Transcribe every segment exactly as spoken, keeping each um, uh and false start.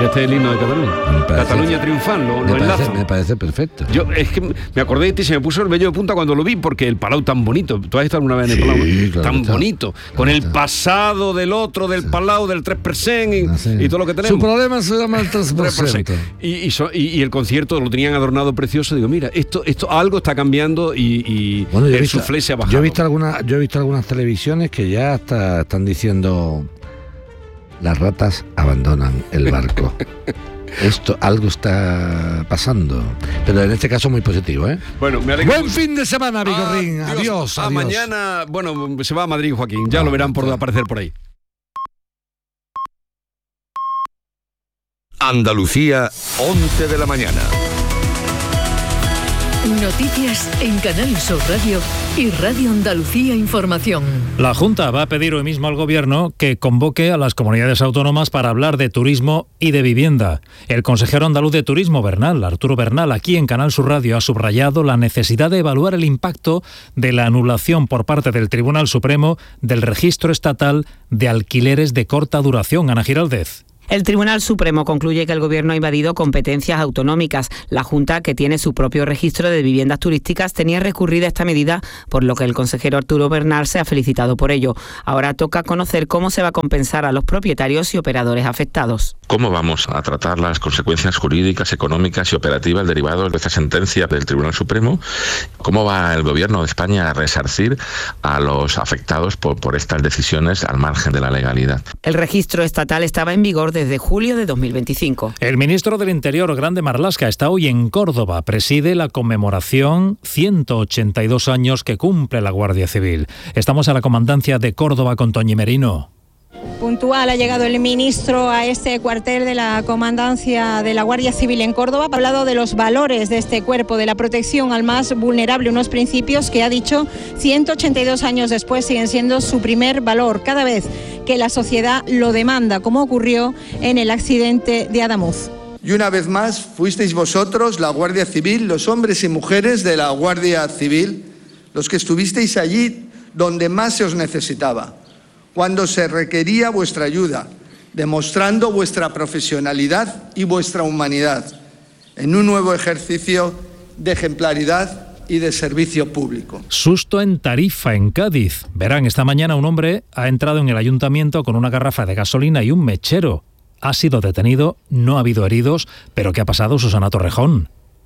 Este es el himno de Cataluña. Parece, Cataluña triunfal, lo, lo me, parece, enlazo. me parece perfecto. Yo es que me acordé de ti, se me puso el vello de punta cuando lo vi, porque el Palau tan bonito. ¿Tú has estado alguna vez en el Sí, Palau? claro Tan está. bonito. Claro Con el está. pasado del otro, del Palau, del tres por ciento y, Ah, sí. y todo lo que tenemos. Su problema se llama el tres por ciento. Y, y, so- y, y el concierto lo tenían adornado precioso. Digo, mira, esto, esto algo está cambiando y, y Bueno, yo he el visto- suflé se ha bajado. Yo he visto algunas, yo he visto algunas televisiones que ya hasta están diciendo las ratas abandonan el barco. Esto, algo está pasando. Pero en este caso muy positivo, ¿eh? Bueno, me alegro Buen mucho. fin de semana, Vigorrín. Ah, Adiós, Dios. Ah, adiós. mañana, bueno, se va a Madrid, Joaquín. Ya Ah, lo verán por está. aparecer por ahí. Andalucía, once de la mañana. Noticias en Canal Sur Radio y Radio Andalucía Información. La Junta va a pedir hoy mismo al Gobierno que convoque a las comunidades autónomas para hablar de turismo y de vivienda. El consejero andaluz de Turismo, Bernal, Arturo Bernal, aquí en Canal Sur Radio ha subrayado la necesidad de evaluar el impacto de la anulación por parte del Tribunal Supremo del registro estatal de alquileres de corta duración. Ana Giraldez. El Tribunal Supremo concluye que el Gobierno ha invadido competencias autonómicas. La Junta, que tiene su propio registro de viviendas turísticas, tenía recurrida esta medida, por lo que el consejero Arturo Bernal se ha felicitado por ello. Ahora toca conocer cómo se va a compensar a los propietarios y operadores afectados. ¿Cómo vamos a tratar las consecuencias jurídicas, económicas y operativas derivadas de esta sentencia del Tribunal Supremo? ¿Cómo va el Gobierno de España a resarcir a los afectados por, por estas decisiones al margen de la legalidad? El registro estatal estaba en vigor desde julio de dos mil veinticinco. El ministro del Interior, Grande Marlaska, está hoy en Córdoba. Preside la conmemoración ciento ochenta y dos años que cumple la Guardia Civil. Estamos a la comandancia de Córdoba con Toñi Merino. Puntual ha llegado el ministro a este cuartel de la comandancia de la Guardia Civil en Córdoba. Ha hablado de los valores de este cuerpo, de la protección al más vulnerable, unos principios que ha dicho ciento ochenta y dos años después siguen siendo su primer valor cada vez que la sociedad lo demanda, como ocurrió en el accidente de Adamuz. Y una vez más fuisteis vosotros, la Guardia Civil, los hombres y mujeres de la Guardia Civil, los que estuvisteis allí donde más se os necesitaba, cuando se requería vuestra ayuda, demostrando vuestra profesionalidad y vuestra humanidad en un nuevo ejercicio de ejemplaridad y de servicio público. Susto en Tarifa, en Cádiz. Verán, esta mañana un hombre ha entrado en el ayuntamiento con una garrafa de gasolina y un mechero. Ha sido detenido, no ha habido heridos, pero ¿qué ha pasado, Susana Torrejón?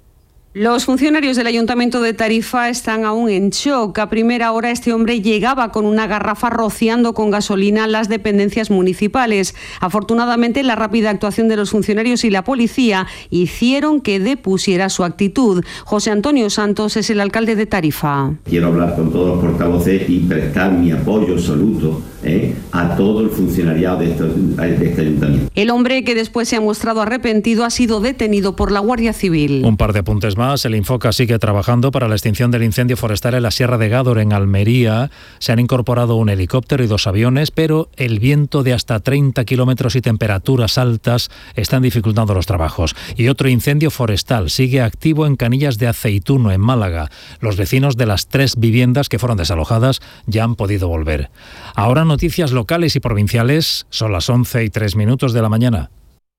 Los funcionarios del Ayuntamiento de Tarifa están aún en shock. A primera hora este hombre llegaba con una garrafa rociando con gasolina las dependencias municipales. Afortunadamente, la rápida actuación de los funcionarios y la policía hicieron que depusiera su actitud. José Antonio Santos es el alcalde de Tarifa. Quiero hablar con todos los portavoces y prestar mi apoyo absoluto ¿eh? a todo el funcionariado de, esto, de este ayuntamiento. El hombre, que después se ha mostrado arrepentido, ha sido detenido por la Guardia Civil. Un par de apuntes más. El Infoca sigue trabajando para la extinción del incendio forestal en la Sierra de Gádor, en Almería. Se han incorporado un helicóptero y dos aviones, pero el viento de hasta treinta kilómetros y temperaturas altas están dificultando los trabajos. Y otro incendio forestal sigue activo en Canillas de Aceituno, en Málaga. Los vecinos de las tres viviendas que fueron desalojadas ya han podido volver. Ahora noticias locales y provinciales. Son las once y tres minutos de la mañana.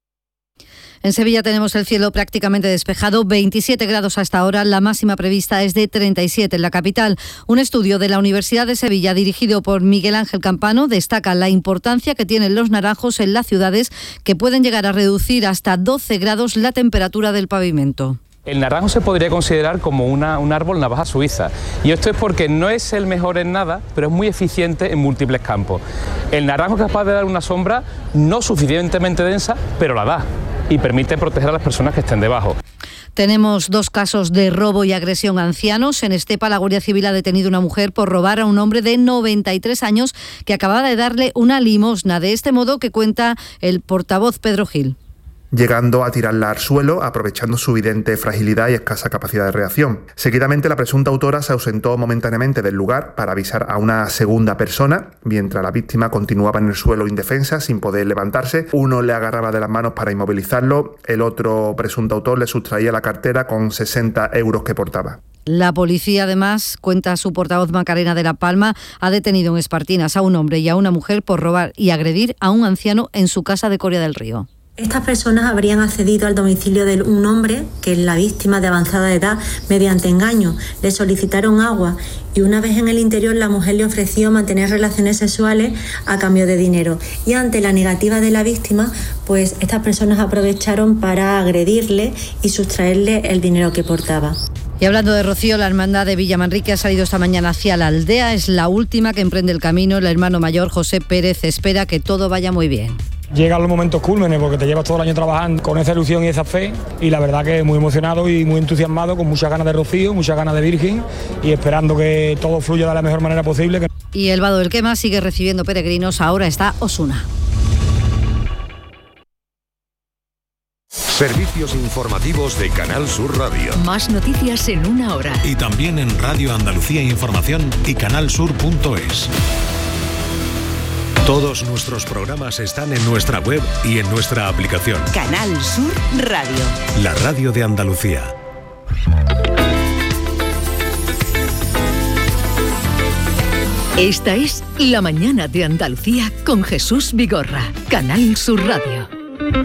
En Sevilla tenemos el cielo prácticamente despejado, veintisiete grados hasta ahora, la máxima prevista es de treinta y siete en la capital. Un estudio de la Universidad de Sevilla dirigido por Miguel Ángel Campano destaca la importancia que tienen los naranjos en las ciudades, que pueden llegar a reducir hasta doce grados la temperatura del pavimento. El naranjo se podría considerar como una, un árbol navaja suiza, y esto es porque no es el mejor en nada, pero es muy eficiente en múltiples campos. El naranjo es capaz de dar una sombra no suficientemente densa, pero la da, y permite proteger a las personas que estén debajo. Tenemos dos casos de robo y agresión a ancianos. En Estepa, la Guardia Civil ha detenido a una mujer por robar a un hombre de noventa y tres años que acababa de darle una limosna. De este modo que cuenta el portavoz Pedro Gil. Llegando a tirarla al suelo, aprovechando su evidente fragilidad y escasa capacidad de reacción. Seguidamente, la presunta autora se ausentó momentáneamente del lugar para avisar a una segunda persona, mientras la víctima continuaba en el suelo indefensa, sin poder levantarse. Uno le agarraba de las manos para inmovilizarlo, el otro presunto autor le sustraía la cartera con sesenta euros que portaba. La policía, además, cuenta su portavoz Macarena de la Palma, ha detenido en Espartinas a un hombre y a una mujer por robar y agredir a un anciano en su casa de Coria del Río. Estas personas habrían accedido al domicilio de un hombre, que es la víctima de avanzada edad, mediante engaño. Le solicitaron agua y una vez en el interior la mujer le ofreció mantener relaciones sexuales a cambio de dinero. Y ante la negativa de la víctima, pues estas personas aprovecharon para agredirle y sustraerle el dinero que portaba. Y hablando de Rocío, la hermandad de Villamanrique ha salido esta mañana hacia la aldea. Es la última que emprende el camino. El hermano mayor, José Pérez, espera que todo vaya muy bien. Llegan los momentos cúlmenes porque te llevas todo el año trabajando con esa ilusión y esa fe, y la verdad que muy emocionado y muy entusiasmado, con muchas ganas de Rocío, muchas ganas de Virgen, y esperando que todo fluya de la mejor manera posible. Y el Vado del Quema sigue recibiendo peregrinos. Ahora está Osuna. Servicios informativos de Canal Sur Radio. Más noticias en una hora. Y también en Radio Andalucía Información y canalsur punto es. Todos nuestros programas están en nuestra web y en nuestra aplicación. Canal Sur Radio. La radio de Andalucía. Esta es La Mañana de Andalucía con Jesús Vigorra. Canal Sur Radio.